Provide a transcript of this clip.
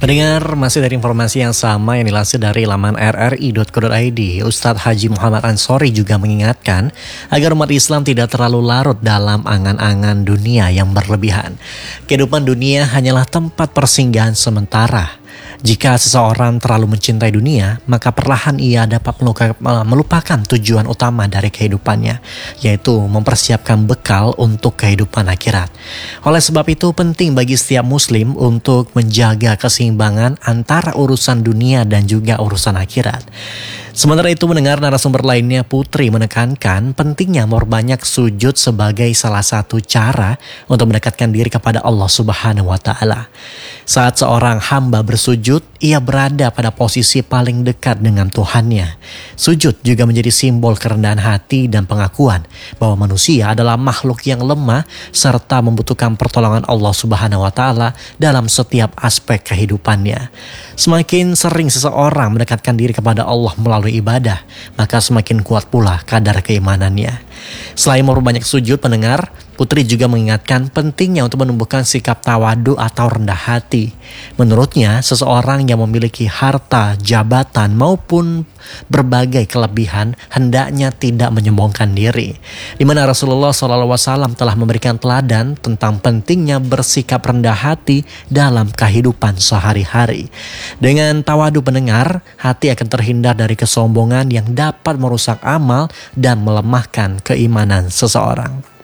Pendengar, masih dari informasi yang sama yang dilansir dari laman rri.co.id, Ustadz Haji Muhammad Ansori juga mengingatkan agar umat Islam tidak terlalu larut dalam angan-angan dunia yang berlebihan. Kehidupan dunia hanyalah tempat persinggahan sementara. Jika seseorang terlalu mencintai dunia, maka perlahan ia dapat melupakan tujuan utama dari kehidupannya, yaitu mempersiapkan bekal untuk kehidupan akhirat. Oleh sebab itu penting bagi setiap muslim untuk menjaga keseimbangan antara urusan dunia dan juga urusan akhirat. Sementara itu, mendengar narasumber lainnya, Putri menekankan pentingnya memperbanyak sujud sebagai salah satu cara untuk mendekatkan diri kepada Allah Subhanahu wa Ta'ala. Saat seorang hamba bersujud, ia berada pada posisi paling dekat dengan Tuhannya. Sujud juga menjadi simbol kerendahan hati dan pengakuan bahwa manusia adalah makhluk yang lemah serta membutuhkan pertolongan Allah Subhanahu wa Ta'ala dalam setiap aspek kehidupannya. Semakin sering seseorang mendekatkan diri kepada Allah melalui ibadah, maka semakin kuat pula kadar keimanannya. Selain memperbanyak sujud, pendengar, Putri juga mengingatkan pentingnya untuk menumbuhkan sikap tawadu atau rendah hati. Menurutnya, seseorang yang memiliki harta, jabatan maupun berbagai kelebihan hendaknya tidak menyombongkan diri. Di mana Rasulullah SAW telah memberikan teladan tentang pentingnya bersikap rendah hati dalam kehidupan sehari-hari. Dengan tawadu, pendengar, hati akan terhindar dari kesombongan yang dapat merusak amal dan melemahkan keimanan seseorang.